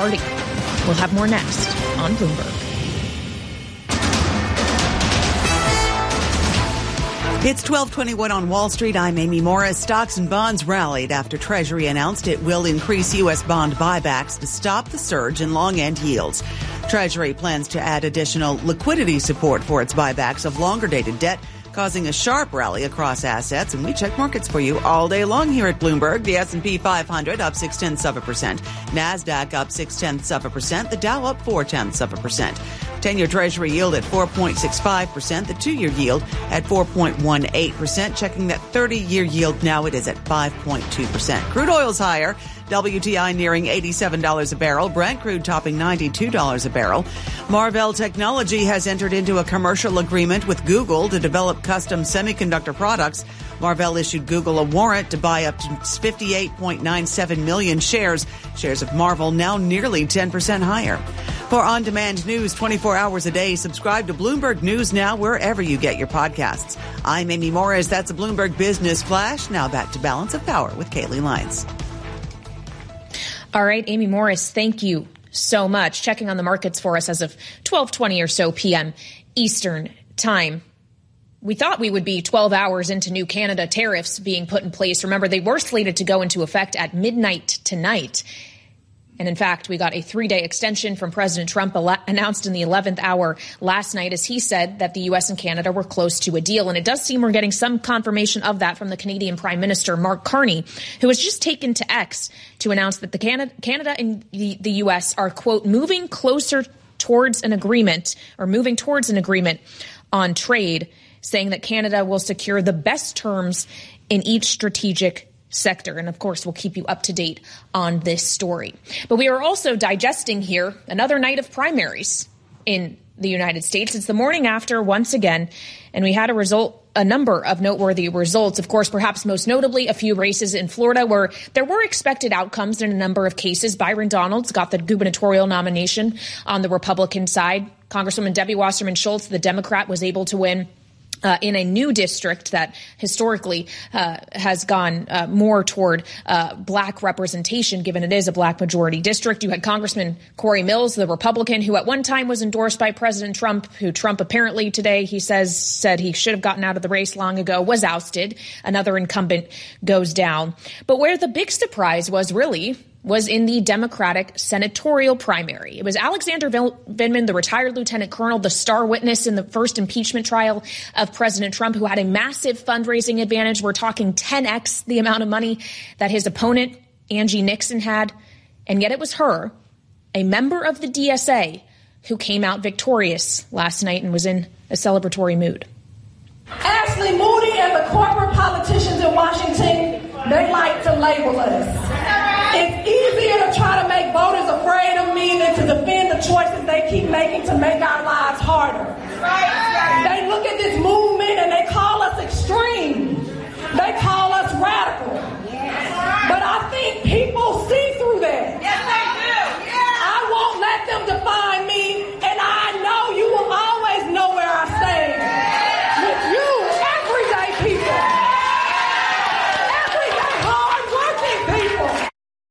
party. We'll have more next on Bloomberg. It's 12:21 on Wall Street. I'm Amy Morris. Stocks and bonds rallied after Treasury announced it will increase U.S. bond buybacks to stop the surge in long-end yields. Treasury plans to add additional liquidity support for its buybacks of longer-dated debt, causing a sharp rally across assets. And we check markets for you all day long here at Bloomberg. The S&P 500 up 0.6%. NASDAQ up 0.6%. The Dow up 0.4%. 10-year Treasury yield at 4.65%. The 2-year yield at 4.18%. Checking that 30-year yield now, it is at 5.2%. Crude oil's higher. WTI nearing $87 a barrel. Brent crude topping $92 a barrel. Marvell Technology has entered into a commercial agreement with Google to develop custom semiconductor products. Marvell issued Google a warrant to buy up to 58.97 million shares. Shares of Marvell now nearly 10% higher. For on-demand news 24 hours a day, subscribe to Bloomberg News Now wherever you get your podcasts. I'm Amy Morris. That's a Bloomberg Business Flash. Now back to Balance of Power with Kaylee Lyons. All right, Amy Morris, thank you so much. Checking on the markets for us as of 12:20 or so p.m. Eastern Time. We thought we would be 12 hours into new Canada tariffs being put in place. Remember, they were slated to go into effect at midnight tonight. And in fact, we got a 3-day extension from President Trump announced in the 11th hour last night as he said that the U.S. and Canada were close to a deal. And it does seem we're getting some confirmation of that from the Canadian Prime Minister, Mark Carney, who has just taken to X to announce that the Canada and the U.S. are, quote, moving towards an agreement on trade, saying that Canada will secure the best terms in each strategic sector. And of course, we'll keep you up to date on this story. But we are also digesting here another night of primaries in the United States. It's the morning after once again, and we had a number of noteworthy results. Of course, perhaps most notably, a few races in Florida where there were expected outcomes in a number of cases. Byron Donalds got the gubernatorial nomination on the Republican side. Congresswoman Debbie Wasserman Schultz, the Democrat, was able to win in a new district that historically has gone more toward black representation, given it is a black majority district. You had Congressman Corey Mills, the Republican, who at one time was endorsed by President Trump, who Trump apparently today, he said he should have gotten out of the race long ago, was ousted. Another incumbent goes down. But where the big surprise was in the Democratic senatorial primary. It was Alexander Vindman, the retired lieutenant colonel, the star witness in the first impeachment trial of President Trump, who had a massive fundraising advantage. We're talking 10x the amount of money that his opponent, Angie Nixon, had. And yet it was her, a member of the DSA, who came out victorious last night and was in a celebratory mood. Ashley Moody and the corporate politicians in Washington, they like to label us. It's easier to try to make voters afraid of me than to defend the choices they keep making to make our lives harder. They look at this movement and they call us extreme. They call us radical. But I think people see through that. Yes, they do. I won't let them define me, and I know you will always know where I stand. With you, everyday people. Everyday hard-working people.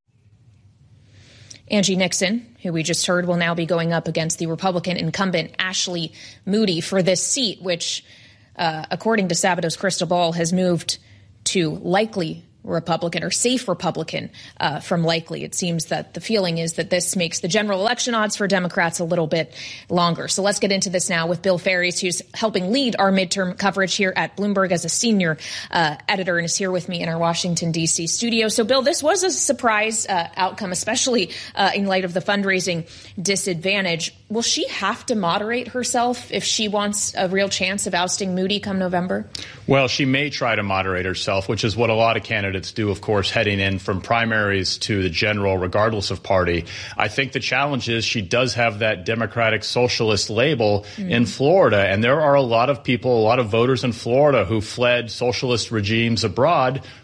Angie Nixon, who we just heard, will now be going up against the Republican incumbent Ashley Moody for this seat, which, according to Sabados Crystal Ball, has moved to likely Republican or safe Republican from likely. It seems that the feeling is that this makes the general election odds for Democrats a little bit longer. So let's get into this now with Bill Ferries, who's helping lead our midterm coverage here at Bloomberg as a senior editor and is here with me in our Washington, D.C. studio. So, Bill, this was a surprise outcome, especially in light of the fundraising disadvantage. Will she have to moderate herself if she wants a real chance of ousting Moody come November? Well, she may try to moderate herself, which is what a lot of candidates do, of course, heading in from primaries to the general, regardless of party. I think the challenge is she does have that Democratic Socialist label in Florida. And there are a lot of people, a lot of voters in Florida who fled socialist regimes abroad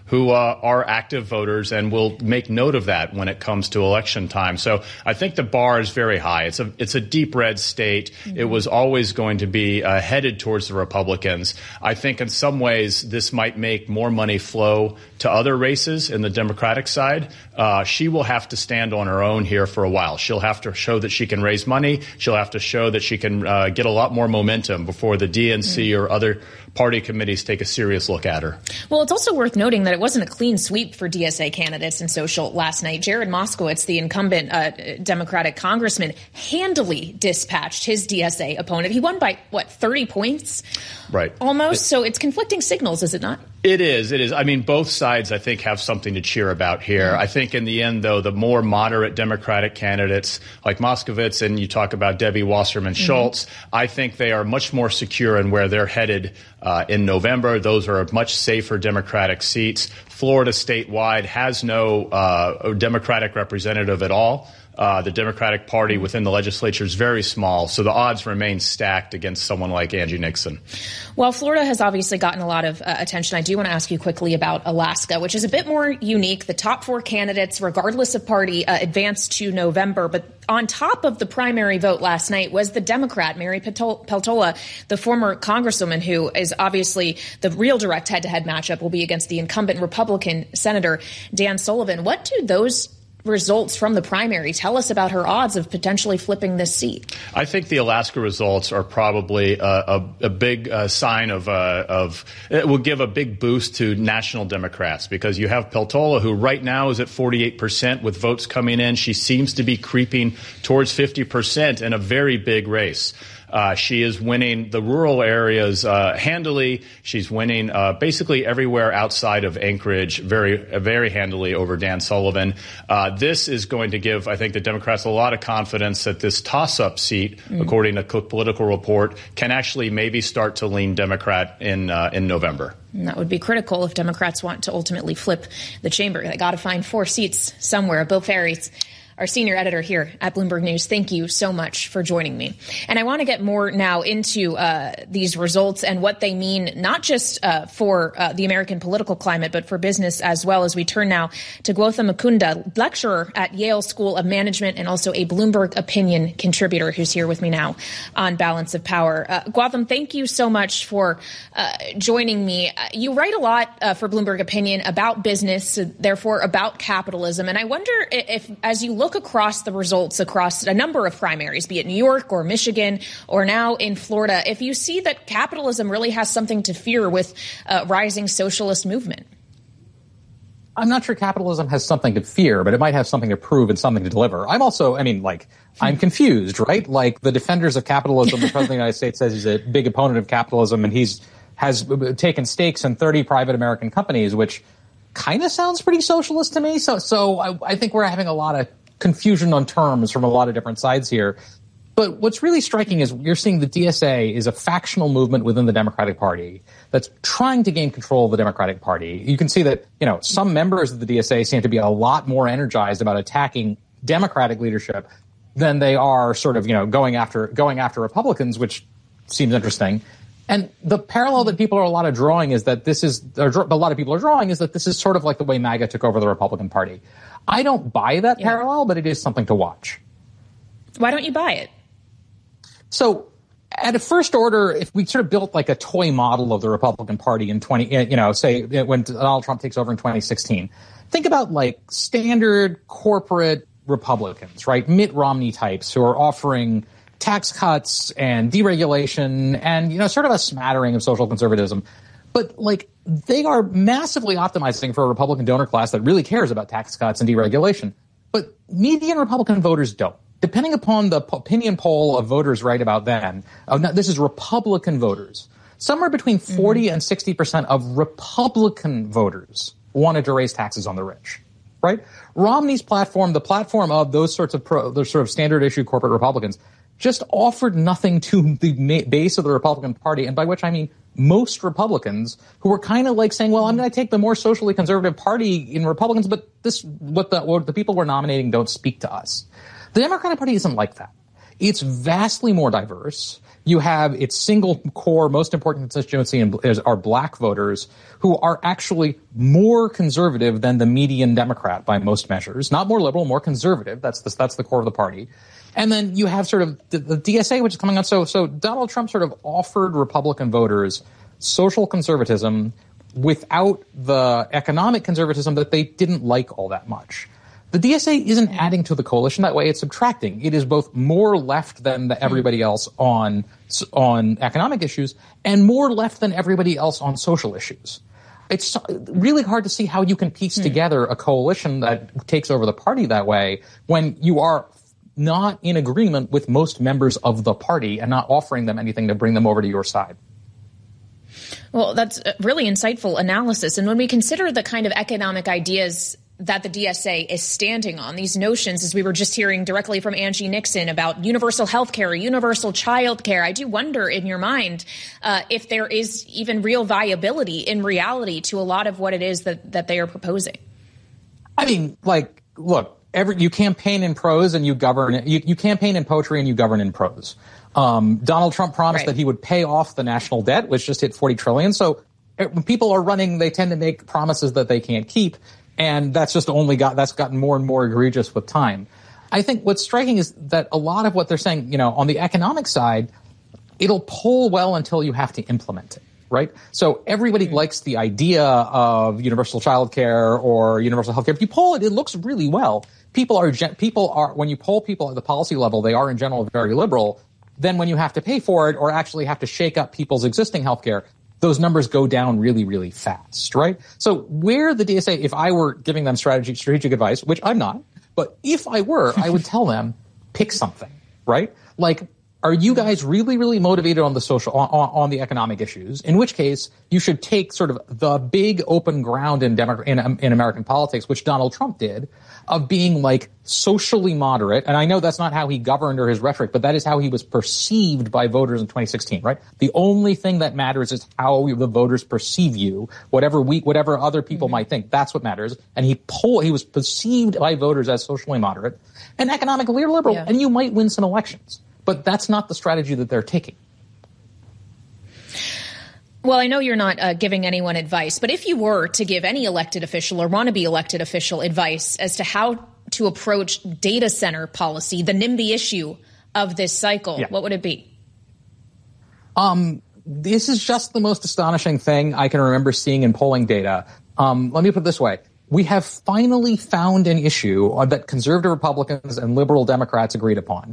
who are active voters and will make note of that when it comes to election time. So I think the bar is very high. It's a deep red state. Mm-hmm. It was always going to be headed towards the Republicans. I think in some ways this might make more money flow to other races in the Democratic side. She will have to stand on her own here for a while. She'll have to show that she can raise money. She'll have to show that she can get a lot more momentum before the DNC or other party committees take a serious look at her. Well, it's also worth noting that it wasn't a clean sweep for DSA candidates in social last night. Jared Moskowitz, the incumbent Democratic congressman, handily dispatched his DSA opponent. He won by, 30 points? Right. Almost. So it's conflicting signals, is it not? It is. I mean, both sides, I think, have something to cheer about here. I think in the end, though, the more moderate Democratic candidates like Moskowitz, and you talk about Debbie Wasserman Schultz, I think they are much more secure in where they're headed in November. Those are much safer Democratic seats. Florida statewide has no Democratic representative at all. The Democratic Party within the legislature is very small, so the odds remain stacked against someone like Angie Nixon. Well, Florida has obviously gotten a lot of attention. I do want to ask you quickly about Alaska, which is a bit more unique. The top four candidates, regardless of party, advanced to November. But on top of the primary vote last night was the Democrat, Mary Peltola, the former congresswoman who is obviously the real direct head-to-head matchup will be against the incumbent Republican Senator Dan Sullivan. What do those results from the primary tell us about her odds of potentially flipping this seat? I think the Alaska results are probably a big sign of it will give a big boost to national Democrats, because you have Peltola, who right now is at 48% with votes coming in. She seems to be creeping towards 50% in a very big race. She is winning the rural areas handily. She's winning basically everywhere outside of Anchorage very, very handily over Dan Sullivan. This is going to give, I think, the Democrats a lot of confidence that this toss-up seat, according to Cook Political Report, can actually maybe start to lean Democrat in November. And that would be critical if Democrats want to ultimately flip the chamber. They got to find 4 seats somewhere. Bill Ferries, our senior editor here at Bloomberg News, thank you so much for joining me. And I want to get more now into these results and what they mean, not just for the American political climate, but for business as well, as we turn now to Gautam Mukunda, lecturer at Yale School of Management and also a Bloomberg Opinion contributor, who's here with me now on Balance of Power. Gautam, thank you so much for joining me. You write a lot for Bloomberg Opinion about business, therefore about capitalism. And I wonder if, as you look across the results across a number of primaries, be it New York or Michigan or now in Florida, if you see that capitalism really has something to fear with rising socialist movement. I'm not sure capitalism has something to fear, but it might have something to prove and something to deliver. I'm also, I'm confused, right? Like, the defenders of capitalism, the President of the United States says he's a big opponent of capitalism, and has taken stakes in 30 private American companies, which kind of sounds pretty socialist to me. So I think we're having a lot of confusion on terms from a lot of different sides here. But what's really striking is you're seeing the DSA is a factional movement within the Democratic Party that's trying to gain control of the Democratic Party. You can see that, some members of the DSA seem to be a lot more energized about attacking Democratic leadership than they are sort of, going after Republicans, which seems interesting. And the parallel that a lot of people are drawing is that this is sort of like the way MAGA took over the Republican Party. I don't buy that parallel, but it is something to watch. Why don't you buy it? So, at a first order, if we sort of built like a toy model of the Republican Party in when Donald Trump takes over in 2016, think about like standard corporate Republicans, right? Mitt Romney types who are offering tax cuts and deregulation and, sort of a smattering of social conservatism. But like, they are massively optimizing for a Republican donor class that really cares about tax cuts and deregulation. But median Republican voters don't. Depending upon the opinion poll of voters right about then, this is Republican voters, somewhere between 40 and 60% of Republican voters wanted to raise taxes on the rich, right? Romney's platform, the platform of those sorts of standard issue corporate Republicans, just offered nothing to the base of the Republican Party, and by which I mean most Republicans who were kind of like saying, well, I'm going to take the more socially conservative party in Republicans, but what the people we're nominating don't speak to us. The Democratic Party isn't like that. It's vastly more diverse. You have its single core, most important constituency are black voters who are actually more conservative than the median Democrat by most measures. Not more liberal, more conservative. That's the core of the party. And then you have sort of the DSA, which is coming out. So Donald Trump sort of offered Republican voters social conservatism without the economic conservatism that they didn't like all that much. The DSA isn't adding to the coalition that way. It's subtracting. It is both more left than everybody else on economic issues and more left than everybody else on social issues. It's really hard to see how you can piece together a coalition that takes over the party that way when you are not in agreement with most members of the party and not offering them anything to bring them over to your side. Well, that's a really insightful analysis. And when we consider the kind of economic ideas that the DSA is standing on, these notions, as we were just hearing directly from Angie Nixon about universal health care, universal child care, I do wonder in your mind if there is even real viability in reality to a lot of what it is that they are proposing. I mean, like, look, you campaign in prose and you govern. You campaign in poetry and you govern in prose. Donald Trump promised that he would pay off the national debt, which just hit $40 trillion. So when people are running, they tend to make promises that they can't keep. And that's just that's gotten more and more egregious with time. I think what's striking is that a lot of what they're saying, on the economic side, it'll pull well until you have to implement it, right? So everybody likes the idea of universal child care or universal health care. If you poll it, it looks really well. People are, when you poll people at the policy level, they are in general very liberal. Then when you have to pay for it or actually have to shake up people's existing health care, those numbers go down really, really fast, right? So where the DSA, if I were giving them strategic advice, which I'm not, but if I were, I would tell them, pick something, right? Like, are you guys really, really motivated on the social, on the economic issues? In which case, you should take sort of the big open ground in American politics, which Donald Trump did, of being like socially moderate. And I know that's not how he governed or his rhetoric, but that is how he was perceived by voters in 2016, right? The only thing that matters is how the voters perceive you, whatever other people might think. That's what matters. And he was perceived by voters as socially moderate and economically liberal, and you might win some elections. But that's not the strategy that they're taking. Well, I know you're not giving anyone advice, but if you were to give any elected official or wannabe elected official advice as to how to approach data center policy, the NIMBY issue of this cycle, what would it be? This is just the most astonishing thing I can remember seeing in polling data. Let me put it this way. We have finally found an issue that conservative Republicans and liberal Democrats agreed upon.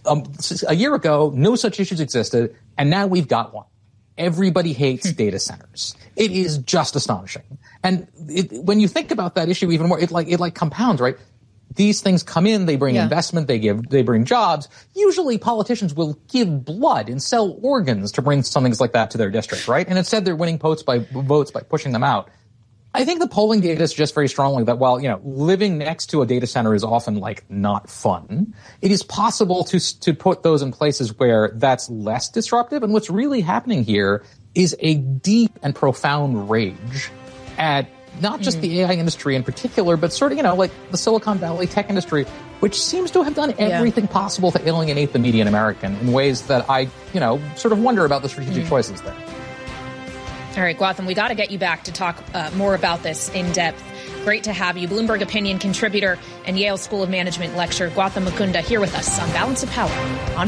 A year ago, no such issues existed, and now we've got one. Everybody hates data centers. It is just astonishing. And when you think about that issue even more, it compounds, right? These things come in, they bring investment, they bring jobs. Usually politicians will give blood and sell organs to bring something like that to their district, right? And instead they're winning votes by pushing them out. I think the polling data suggests very strongly that while, living next to a data center is often not fun, it is possible to put those in places where that's less disruptive. And what's really happening here is a deep and profound rage at not just the AI industry in particular, but sort of, like the Silicon Valley tech industry, which seems to have done everything possible to alienate the median American in ways that I, sort of wonder about the strategic choices there. All right, Gautam, we got to get you back to talk more about this in depth. Great to have you. Bloomberg Opinion contributor and Yale School of Management lecturer Gautam Mukunda here with us on Balance of Power on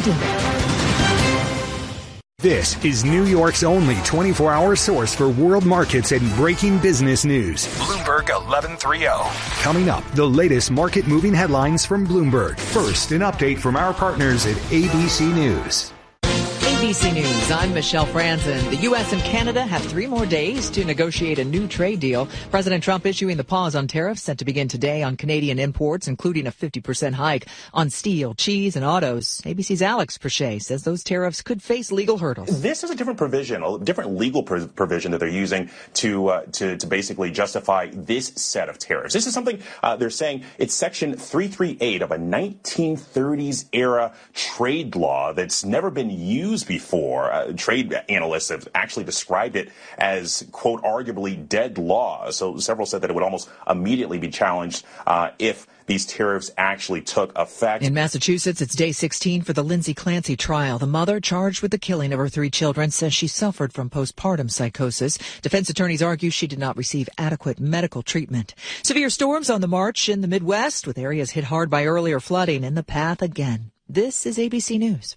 Bloomberg. This is New York's only 24-hour source for world markets and breaking business news. Bloomberg 1130. Coming up, the latest market-moving headlines from Bloomberg. First, an update from our partners at ABC News. ABC News, I'm Michelle Franzen. The U.S. and Canada have 3 more days to negotiate a new trade deal. President Trump issuing the pause on tariffs set to begin today on Canadian imports, including a 50% hike on steel, cheese, and autos. ABC's Alex Perche says those tariffs could face legal hurdles. This is a different provision, a different legal provision that they're using to basically justify this set of tariffs. This is something they're saying it's Section 338 of a 1930s era trade law that's never been used before. Trade analysts have actually described it as, quote, arguably dead law. So several said that it would almost immediately be challenged if these tariffs actually took effect. In Massachusetts, it's day 16 for the Lindsay Clancy trial. The mother, charged with the killing of her 3 children, says she suffered from postpartum psychosis. Defense attorneys argue she did not receive adequate medical treatment. Severe storms on the march in the Midwest, with areas hit hard by earlier flooding in the path again. This is ABC News.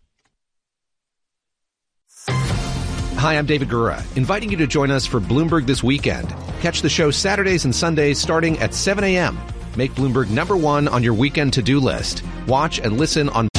Hi, I'm David Gura, inviting you to join us for Bloomberg This Weekend. Catch the show Saturdays and Sundays starting at 7 a.m. Make Bloomberg #1 on your weekend to-do list. Watch and listen on